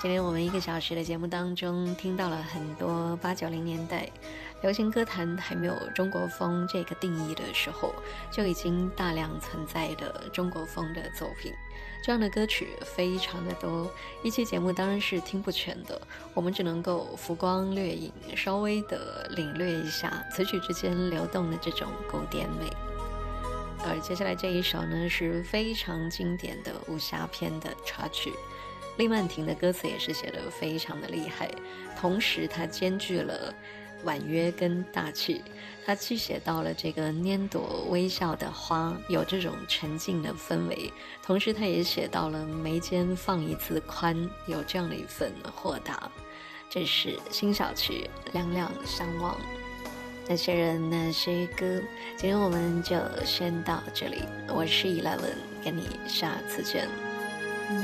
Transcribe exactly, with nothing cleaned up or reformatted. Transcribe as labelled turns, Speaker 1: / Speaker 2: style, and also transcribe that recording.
Speaker 1: 今天我们一个小时的节目当中，听到了很多八九零年代流行歌坛还没有中国风这个定义的时候，就已经大量存在的中国风的作品。这样的歌曲非常的多，一期节目当然是听不全的，我们只能够浮光掠影，稍微的领略一下词曲之间流动的这种古典美。而接下来这一首呢，是非常经典的武侠片的插曲。厉曼婷的歌词也是写得非常的厉害，同时它兼具了婉约跟大气，它既写到了这个拈朵微笑的花有这种沉静的氛围，同时它也写到了眉间放一字宽有这样的一份豁达。这是辛晓琪两两相望，那些人那些歌。今天我们就先到这里，我是 Eleven， 跟你下次见。